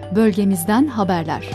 Bölgemizden haberler.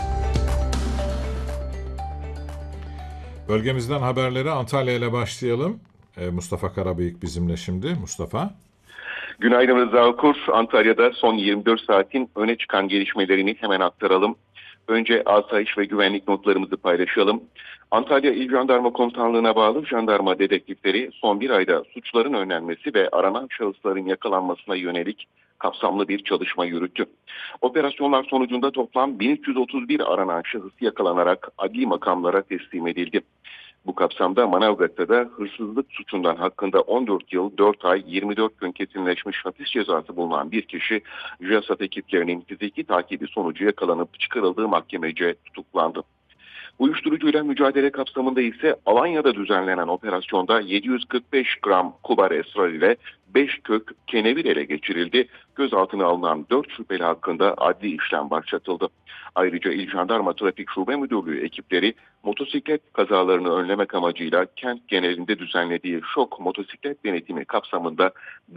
Bölgemizden haberlere Antalya ile başlayalım. Mustafa Karabıyık bizimle şimdi. Mustafa. Günaydın Rıza Okur. Antalya'da son 24 saatin öne çıkan gelişmelerini hemen aktaralım. Önce asayiş ve güvenlik notlarımızı paylaşalım. Antalya İl Jandarma Komutanlığı'na bağlı jandarma dedektifleri son bir ayda suçların önlenmesi ve aranan şahısların yakalanmasına yönelik kapsamlı bir çalışma yürüttü. Operasyonlar sonucunda toplam 1331 aranan şahıs yakalanarak adli makamlara teslim edildi. Bu kapsamda Manavgat'ta da hırsızlık suçundan hakkında 14 yıl 4 ay 24 gün kesinleşmiş hapis cezası bulunan bir kişi JASAT ekiplerinin fiziki takibi sonucu yakalanıp çıkarıldığı mahkemece tutuklandı. Uyuşturucuyla mücadele kapsamında ise Alanya'da düzenlenen operasyonda 745 gram kubar esrar ile 5 kök kenevir ele geçirildi. Gözaltına alınan 4 şüpheli hakkında adli işlem başlatıldı. Ayrıca İl Jandarma Trafik Şube Müdürlüğü ekipleri motosiklet kazalarını önlemek amacıyla kent genelinde düzenlediği şok motosiklet denetimi kapsamında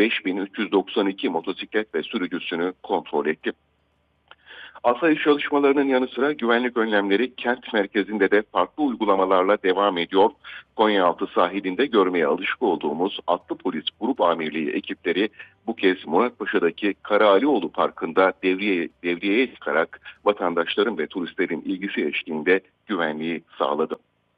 5392 motosiklet ve sürücüsünü kontrol etti. Asayiş çalışmalarının yanı sıra güvenlik önlemleri kent merkezinde de farklı uygulamalarla devam ediyor. Konyaaltı sahilinde görmeye alışık olduğumuz Atlı Polis Grup Amirliği ekipleri bu kez Muratpaşa'daki Karaalioğlu Parkı'nda devriyeye çıkarak vatandaşların ve turistlerin ilgisi eşliğinde güvenliği sağladı.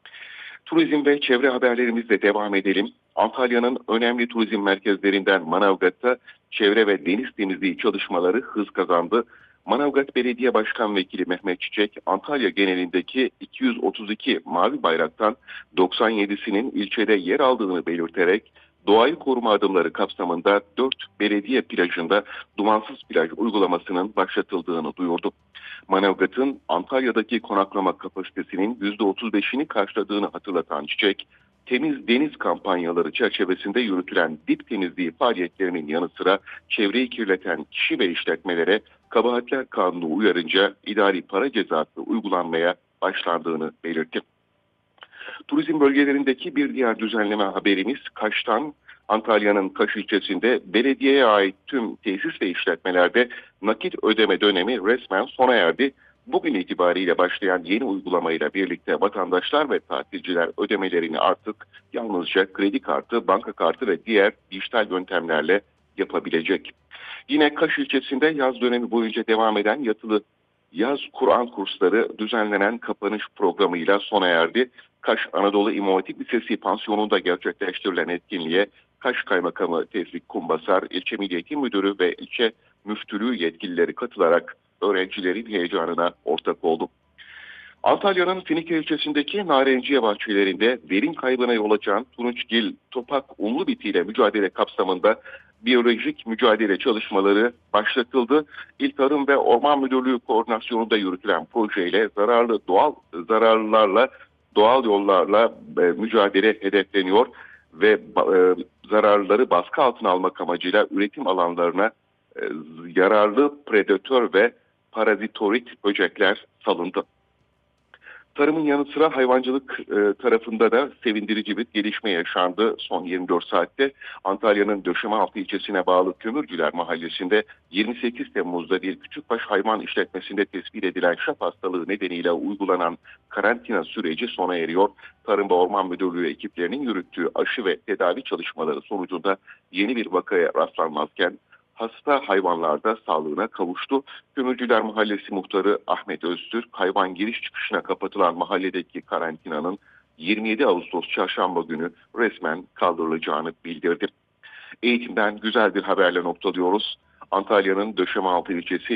Turizm ve çevre haberlerimizle devam edelim. Antalya'nın önemli turizm merkezlerinden Manavgat'ta çevre ve deniz temizliği çalışmaları hız kazandı. Manavgat Belediye Başkan Vekili Mehmet Çiçek, Antalya genelindeki 232 mavi bayraktan 97'sinin ilçede yer aldığını belirterek doğayı koruma adımları kapsamında 4 belediye plajında dumansız plaj uygulamasının başlatıldığını duyurdu. Manavgat'ın Antalya'daki konaklama kapasitesinin %35'ini karşıladığını hatırlatan Çiçek, temiz deniz kampanyaları çerçevesinde yürütülen dip temizliği faaliyetlerinin yanı sıra çevreyi kirleten kişi ve işletmelere kabahatler kanunu uyarınca idari para cezası uygulanmaya başlandığını belirtti. Turizm bölgelerindeki bir diğer düzenleme haberimiz Kaş'tan. Antalya'nın Kaş ilçesinde belediyeye ait tüm tesis ve işletmelerde nakit ödeme dönemi resmen sona erdi. Bugün itibariyle başlayan yeni uygulamayla birlikte vatandaşlar ve tatilciler ödemelerini artık yalnızca kredi kartı, banka kartı ve diğer dijital yöntemlerle yapabilecek. Yine Kaş ilçesinde yaz dönemi boyunca devam eden yatılı yaz Kur'an kursları düzenlenen kapanış programıyla sona erdi. Kaş Anadolu İmam Hatip Lisesi pansiyonunda gerçekleştirilen etkinliğe Kaş Kaymakamı Tevfik Kumbasar, İlçe Milli Eğitim Müdürü ve ilçe müftülüğü yetkilileri katılarak öğrencilerin heyecanına ortak oldu. Antalya'nın Finike ilçesindeki narenciye bahçelerinde verim kaybına yol açan turunçgil topak unlu bitiyle mücadele kapsamında biyolojik mücadele çalışmaları başlatıldı. İl Tarım ve Orman Müdürlüğü koordinasyonunda yürütülen projeyle zararlılarla doğal yollarla mücadele hedefleniyor ve zararlıları baskı altına almak amacıyla üretim alanlarına yararlı predatör ve parazitorit böcekler salındı. Tarımın yanı sıra hayvancılık tarafında da sevindirici bir gelişme yaşandı son 24 saatte. Antalya'nın Döşemealtı ilçesine bağlı Kömürcüler Mahallesi'nde 28 Temmuz'da bir küçükbaş hayvan işletmesinde tespit edilen şap hastalığı nedeniyle uygulanan karantina süreci sona eriyor. Tarım ve Orman Müdürlüğü ekiplerinin yürüttüğü aşı ve tedavi çalışmaları sonucunda yeni bir vakaya rastlanmazken hasta hayvanlarda sağlığına kavuştu. Kömürcüler Mahallesi Muhtarı Ahmet Öztürk, hayvan giriş çıkışına kapatılan mahalledeki karantinanın 27 Ağustos Çarşamba günü resmen kaldırılacağını bildirdi. Eğitimden güzel bir haberle noktalıyoruz. Antalya'nın Döşemealtı ilçesi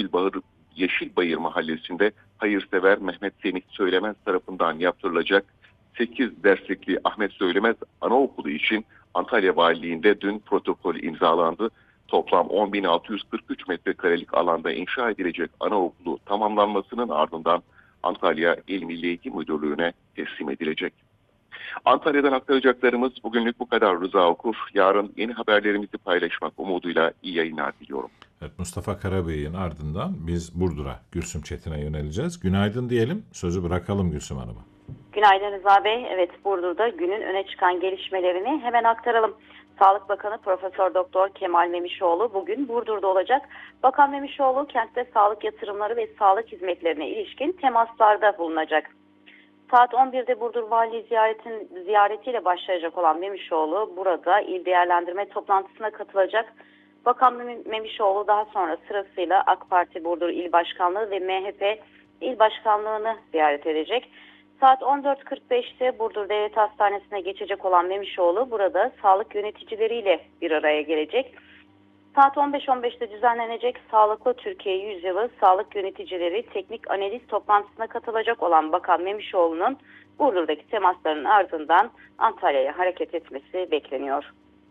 Yeşilbayır Mahallesi'nde hayırsever Mehmet Semih Söylemez tarafından yaptırılacak 8 derslikli Ahmet Söylemez Anaokulu için Antalya Valiliğinde dün protokol imzalandı. Toplam 10.643 metrekarelik alanda inşa edilecek anaokulu tamamlanmasının ardından Antalya İl Milli Eğitim Müdürlüğü'ne teslim edilecek. Antalya'dan aktaracaklarımız bugünlük bu kadar Rıza Okur. Yarın yeni haberlerimizi paylaşmak umuduyla iyi yayınlar diliyorum. Evet, Mustafa Karabıyık'ın ardından biz Burdur'a, Gülsüm Çetin'e yöneleceğiz. Günaydın diyelim, sözü bırakalım Gülsüm Hanım'a. Günaydın Rıza Bey. Evet, Burdur'da günün öne çıkan gelişmelerini hemen aktaralım. Sağlık Bakanı Profesör Doktor Kemal Memişoğlu bugün Burdur'da olacak. Bakan Memişoğlu kentte sağlık yatırımları ve sağlık hizmetlerine ilişkin temaslarda bulunacak. Saat 11'de Burdur Vali ziyaretiyle başlayacak olan Memişoğlu burada il değerlendirme toplantısına katılacak. Bakan Memişoğlu daha sonra sırasıyla AK Parti Burdur İl Başkanlığı ve MHP İl Başkanlığı'nı ziyaret edecek. Saat 14.45'te Burdur Devlet Hastanesi'ne geçecek olan Memişoğlu burada sağlık yöneticileriyle bir araya gelecek. Saat 15.15'te düzenlenecek Sağlıklı Türkiye Yüzyılı Sağlık Yöneticileri Teknik Analiz toplantısına katılacak olan Bakan Memişoğlu'nun Burdur'daki temaslarının ardından Antalya'ya hareket etmesi bekleniyor.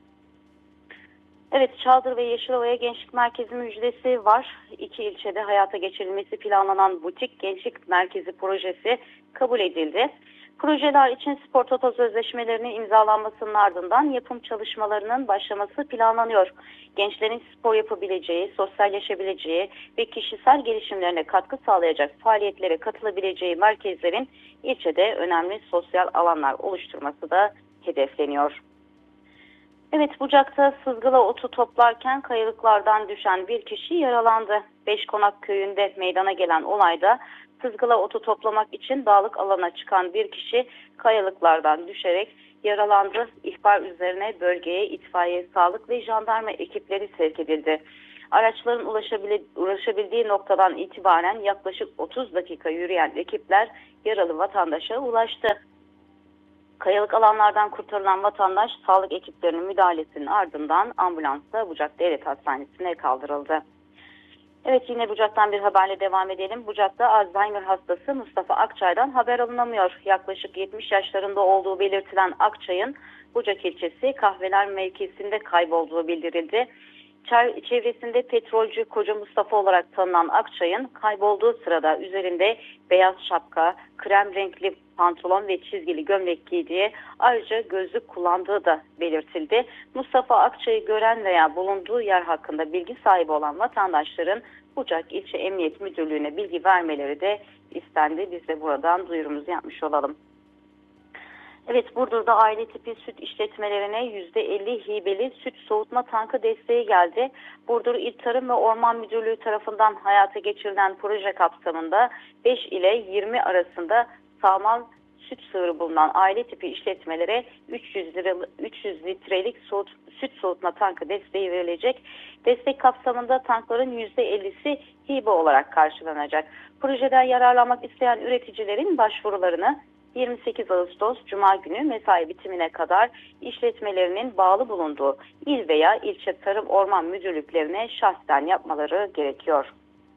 Evet, Çağdır ve Yeşilova'ya Gençlik Merkezi müjdesi var. 2 ilçede hayata geçirilmesi planlanan Butik Gençlik Merkezi projesi kabul edildi. Projeler için spor toto sözleşmelerinin imzalanmasının ardından yapım çalışmalarının başlaması planlanıyor. Gençlerin spor yapabileceği, sosyalleşebileceği ve kişisel gelişimlerine katkı sağlayacak faaliyetlere katılabileceği merkezlerin ilçede önemli sosyal alanlar oluşturması da hedefleniyor. Evet, Bucak'ta sızgıla otu toplarken kayalıklardan düşen bir kişi yaralandı. Beşkonak köyünde meydana gelen olayda sızgıla otu toplamak için dağlık alana çıkan bir kişi kayalıklardan düşerek yaralandı. İhbar üzerine bölgeye itfaiye, sağlık ve jandarma ekipleri sevk edildi. Araçların ulaşabildiği noktadan itibaren yaklaşık 30 dakika yürüyen ekipler yaralı vatandaşa ulaştı. Kayalık alanlardan kurtarılan vatandaş sağlık ekiplerinin müdahalesinin ardından ambulansla Bucak Devlet Hastanesi'ne kaldırıldı. Evet, yine Bucak'tan bir haberle devam edelim. Bucak'ta Alzheimer hastası Mustafa Akçay'dan haber alınamıyor. Yaklaşık 70 yaşlarında olduğu belirtilen Akçay'ın Bucak ilçesi Kahveler mevkisinde kaybolduğu bildirildi. Çevresinde petrolcü Koca Mustafa olarak tanınan Akçay'ın kaybolduğu sırada üzerinde beyaz şapka, krem renkli pantolon ve çizgili gömlek giydiği, ayrıca gözlük kullandığı da belirtildi. Mustafa Akçay'ı gören veya bulunduğu yer hakkında bilgi sahibi olan vatandaşların Bucak İlçe Emniyet Müdürlüğü'ne bilgi vermeleri de istendi. Biz de buradan duyurumuzu yapmış olalım. Evet, Burdur'da aile tipi süt işletmelerine %50 hibeli süt soğutma tankı desteği geldi. Burdur İl Tarım ve Orman Müdürlüğü tarafından hayata geçirilen proje kapsamında 5 ile 20 arasında sağmal süt sığırı bulunan aile tipi işletmelere 300 litrelik süt soğutma tankı desteği verilecek. Destek kapsamında tankların %50'si hibe olarak karşılanacak. Projeden yararlanmak isteyen üreticilerin başvurularını 28 Ağustos Cuma günü mesai bitimine kadar işletmelerinin bağlı bulunduğu il veya ilçe tarım orman müdürlüklerine şahsen yapmaları gerekiyor.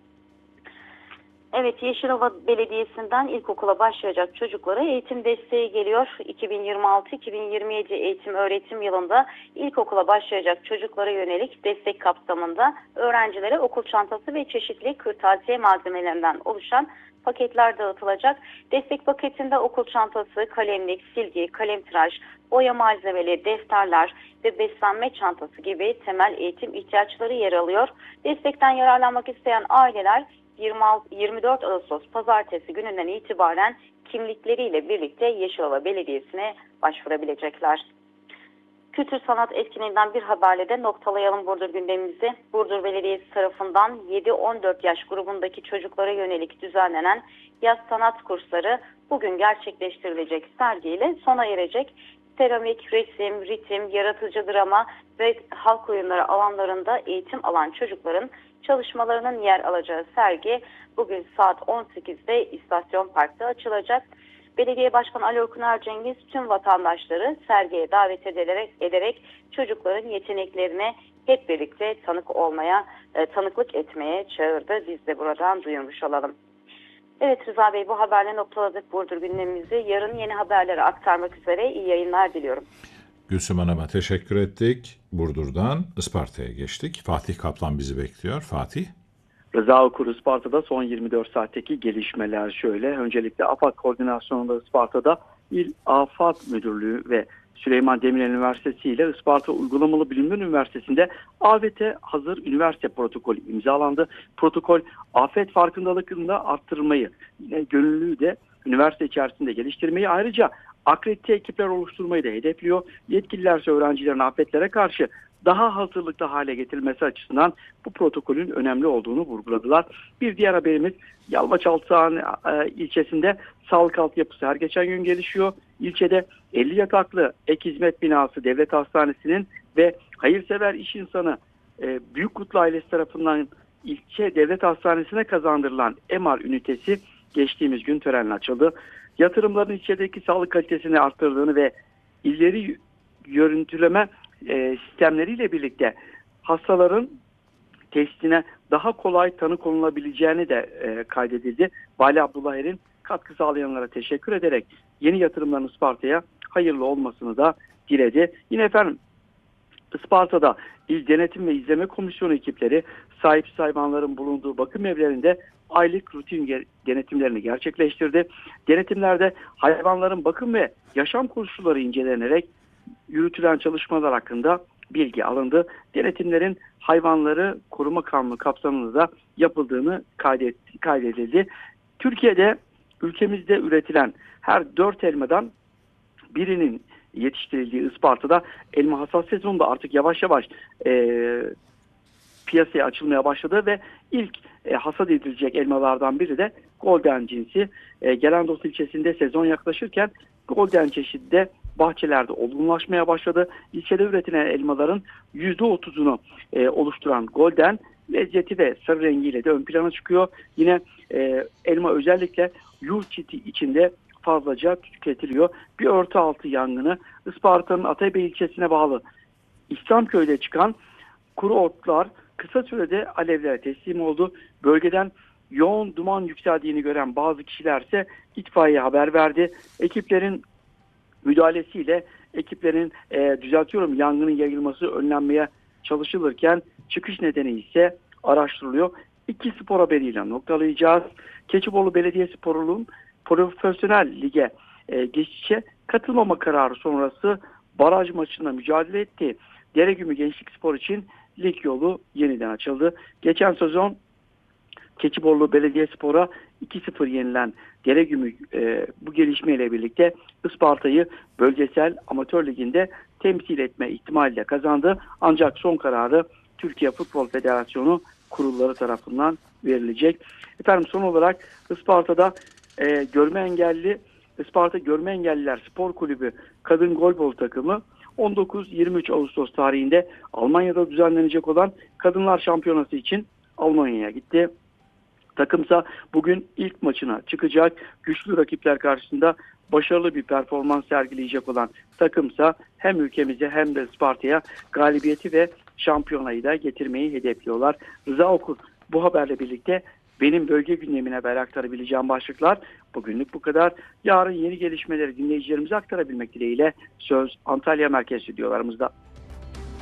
Evet, Yeşilova Belediyesi'nden ilkokula başlayacak çocuklara eğitim desteği geliyor. 2026-2027 eğitim öğretim yılında ilkokula başlayacak çocuklara yönelik destek kapsamında öğrencilere okul çantası ve çeşitli kırtasiye malzemelerinden oluşan paketler dağıtılacak. Destek paketinde okul çantası, kalemlik, silgi, kalemtıraş, boya malzemeleri, defterler ve beslenme çantası gibi temel eğitim ihtiyaçları yer alıyor. Destekten yararlanmak isteyen aileler 24 Ağustos Pazartesi gününden itibaren kimlikleriyle birlikte Yeşilova Belediyesi'ne başvurabilecekler. Kültür sanat etkinliğinden bir haberle de noktalayalım Burdur gündemimizi. Burdur Belediyesi tarafından 7-14 yaş grubundaki çocuklara yönelik düzenlenen yaz sanat kursları bugün gerçekleştirilecek sergiyle sona erecek. Seramik, resim, ritim, yaratıcı drama ve halk oyunları alanlarında eğitim alan çocukların çalışmalarının yer alacağı sergi bugün saat 18'de İstasyon Park'ta açılacak. Belediye Başkanı Ali Orkun Ercengiz tüm vatandaşları sergiye davet ederek çocukların yeteneklerine hep birlikte tanıklık etmeye çağırdı. Biz de buradan duyurmuş olalım. Evet Rıza Bey, bu haberle noktaladık Burdur gündemimizi. Yarın yeni haberleri aktarmak üzere iyi yayınlar diliyorum. Gülsüm Hanım'a teşekkür ettik. Burdur'dan Isparta'ya geçtik. Fatih Kaplan bizi bekliyor. Fatih. Rıza Okur Isparta'da son 24 saatteki gelişmeler şöyle. Öncelikle AFAD koordinasyonunda Isparta'da İl Afat Müdürlüğü ve Süleyman Demirel Üniversitesi ile Isparta Uygulamalı Bilimler Üniversitesi'nde AFT hazır üniversite protokolü imzalandı. Protokol afet farkındalığında arttırmayı, yine gönüllülüğü de üniversite içerisinde geliştirmeyi, ayrıca akredite ekipler oluşturmayı da hedefliyor. Yetkililer ise öğrencilerin afetlere karşı daha hazırlıklı hale getirilmesi açısından bu protokolün önemli olduğunu vurguladılar. Bir diğer haberimiz Yalvaç-Altıağan ilçesinde sağlık altyapısı her geçen gün gelişiyor. İlçede 50 yataklı ek hizmet binası devlet hastanesinin ve hayırsever iş insanı Büyükkutlu ailesi tarafından ilçe devlet hastanesine kazandırılan MR ünitesi geçtiğimiz gün törenle açıldı. Yatırımların ilçedeki sağlık kalitesini arttırdığını ve ileri görüntüleme sistemleriyle birlikte hastaların testine daha kolay tanı konulabileceğini de kaydedildi. Vali Abdullah Er'in katkı sağlayanlara teşekkür ederek yeni yatırımların Isparta'ya hayırlı olmasını da diledi. Yine efendim Isparta'da İl Denetim ve İzleme Komisyonu ekipleri sahipsiz hayvanların bulunduğu bakım evlerinde aylık rutin denetimlerini gerçekleştirdi. Denetimlerde hayvanların bakım ve yaşam koşulları incelenerek yürütülen çalışmalar hakkında bilgi alındı. Denetimlerin hayvanları koruma kanunu kapsamında da yapıldığını kaydedildi. Türkiye'de ülkemizde üretilen her 4 elmadan birinin yetiştirildiği Isparta'da elma hasat sezonu da artık yavaş yavaş piyasaya açılmaya başladı ve ilk hasat edilecek elmalardan biri de Golden cinsi. Gelendos ilçesinde sezon yaklaşırken Golden çeşidi de bahçelerde olgunlaşmaya başladı. İlçede üretilen elmaların %30'unu oluşturan Golden lezzeti ve sarı rengiyle de ön plana çıkıyor. Yine elma özellikle yurt çiti içinde fazlaca tüketiliyor. Bir örtü altı yangını Isparta'nın Atabey ilçesine bağlı İslamköy'de çıkan kuru otlar kısa sürede alevlere teslim oldu. Bölgeden yoğun duman yükseldiğini gören bazı kişiler ise itfaiyeye haber verdi. Ekiplerin müdahalesiyle yangının yayılması önlenmeye çalışılırken çıkış nedeni ise araştırılıyor. 2 spor haberiyle noktalayacağız. Keçiborlu Belediyespor'un profesyonel lige geçişe katılmama kararı sonrası baraj maçında mücadele etti. Deregümü Gençlik Spor için lig yolu yeniden açıldı. Geçen sezon Keçiborlu Belediyespor'a 2-0 yenilen Deregümü bu gelişmeyle birlikte Isparta'yı bölgesel amatör liginde temsil etme ihtimaliyle kazandı. Ancak son kararı Türkiye Futbol Federasyonu kurulları tarafından verilecek. Efendim son olarak Isparta'da Isparta Görme Engelliler Spor Kulübü Kadın Golbol takımı 19-23 Ağustos tarihinde Almanya'da düzenlenecek olan Kadınlar Şampiyonası için Almanya'ya gitti. Takımsa bugün ilk maçına çıkacak. Güçlü rakipler karşısında başarılı bir performans sergileyecek olan takımsa hem ülkemize hem de Isparta'ya galibiyeti ve şampiyonayı da getirmeyi hedefliyorlar. Rıza Okur bu haberle birlikte benim bölge gündemine haber aktarabileceğim başlıklar bugünlük bu kadar. Yarın yeni gelişmeleri dinleyicilerimize aktarabilmek dileğiyle söz Antalya Merkez Stüdyolarımızda.